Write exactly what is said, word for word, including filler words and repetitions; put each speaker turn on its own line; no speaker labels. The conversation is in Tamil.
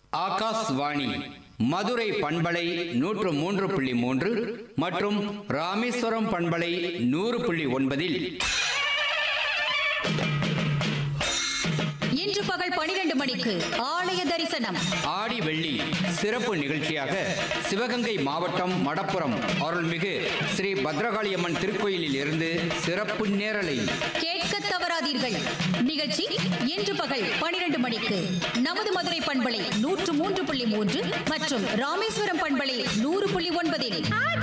ஆகாஷ்வாணி மதுரை பண்பலை நூற்று மூன்று புள்ளி மூன்று மற்றும் ராமேஸ்வரம் பண்பலை நூறு புள்ளி ஒன்பதில்
இன்று பகல் பனிரெண்டு மணிக்கு ஆலய தரிசனம்.
ஆடி வெள்ளி சிறப்பு நிகழ்ச்சியாக சிவகங்கை மாவட்டம் மடப்புறம் அருள்மிகு ஸ்ரீ பத்ரகாளியம்மன் திருக்கோயிலில் இருந்து சிறப்பு நேரலை
கேட்க தவறாதீர்கள். நிகழ்ச்சி இன்று பகல் பனிரெண்டு மணிக்கு நமது மதுரை பண்பலை நூற்று மூன்று புள்ளி மூன்று மற்றும் ராமேஸ்வரம் பண்பலை நூறு புள்ளி ஒன்பதில்.